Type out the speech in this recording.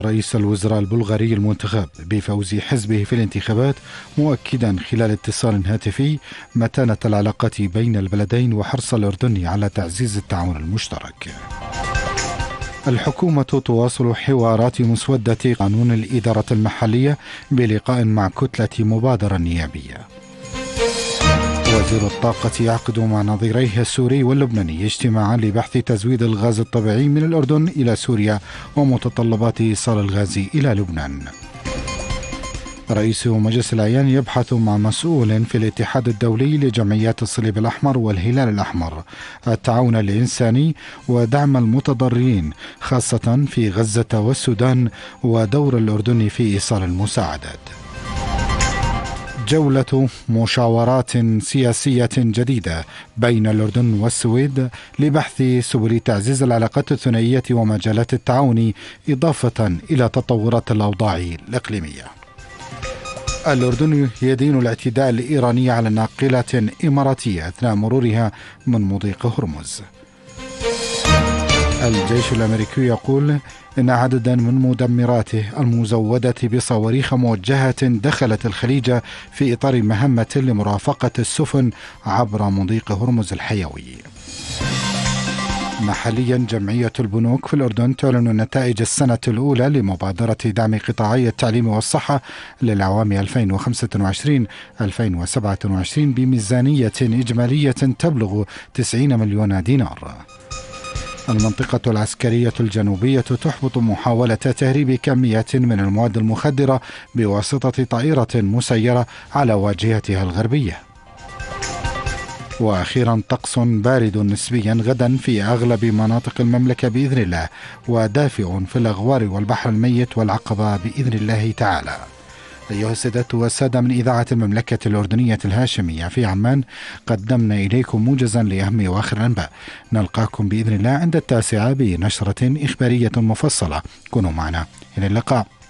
رئيس الوزراء البلغاري المنتخب بفوز حزبه في الانتخابات، مؤكدا خلال اتصال هاتفي متانة العلاقات بين البلدين وحرص الأردن على تعزيز التعاون المشترك. الحكومة تواصل حوارات مسودة قانون الإدارة المحلية بلقاء مع كتلة مبادرة نيابية. وزير الطاقة يعقد مع نظيريه السوري واللبناني اجتماعا لبحث تزويد الغاز الطبيعي من الأردن إلى سوريا ومتطلبات إيصال الغاز إلى لبنان. رئيس مجلس الأعيان يبحث مع مسؤول في الاتحاد الدولي لجمعيات الصليب الأحمر والهلال الأحمر التعاون الإنساني ودعم المتضررين خاصة في غزة والسودان ودور الأردن في إيصال المساعدات. جولة مشاورات سياسية جديدة بين الأردن والسويد لبحث سبل تعزيز العلاقات الثنائية ومجالات التعاون إضافة إلى تطورات الأوضاع الإقليمية. الأردن يدين الاعتداء الإيراني على ناقلة إماراتية أثناء مرورها من مضيق هرمز. الجيش الأمريكي يقول إن عددا من مدمراته المزودة بصواريخ موجهة دخلت الخليج في إطار مهمة لمرافقة السفن عبر مضيق هرمز الحيوي. محليا جمعية البنوك في الأردن تعلن نتائج السنة الأولى لمبادرة دعم قطاعي التعليم والصحة للأعوام 2025-2027 بميزانية إجمالية تبلغ 90 مليون دينار. المنطقة العسكرية الجنوبية تحبط محاولة تهريب كمية من المواد المخدرة بواسطة طائرة مسيرة على واجهتها الغربية. وأخيرا طقس بارد نسبيا غدا في أغلب مناطق المملكة بإذن الله، ودافئ في الأغوار والبحر الميت والعقبة بإذن الله تعالى. أيها السادة والسادة، من إذاعة المملكة الأردنية الهاشمية في عمان قدمنا إليكم موجزا لأهم وآخر الأنباء. نلقاكم بإذن الله عند 9 بنشرة إخبارية مفصلة. كونوا معنا إلى اللقاء.